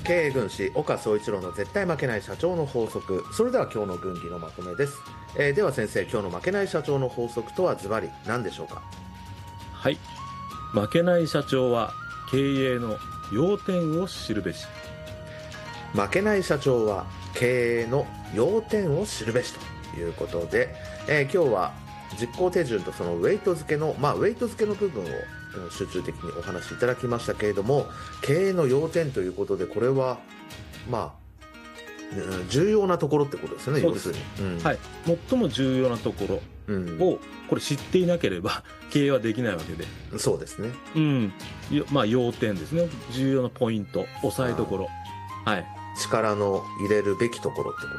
経営軍師岡総一郎の絶対負けない社長の法則。それでは今日の軍議のまとめです。では先生、今日の負けない社長の法則とはズバリ何でしょうか？ はい、負けない社長は経営の要点を知るべし。 負けない社長は経営の要点を知るべしということで、今日は実行手順とそのウェイト付けの、ウェイト付けの部分を集中的にお話しいただきましたけれども、経営の要点ということで、これは重要なところってことですね。 そうです。 要するに、 はい、最も重要なところをこれ知っていなければ経営はできないわけで、 そうですね。 要点ですね。重要なポイント、押さえどころ、はい、 力の入れるべきところってこと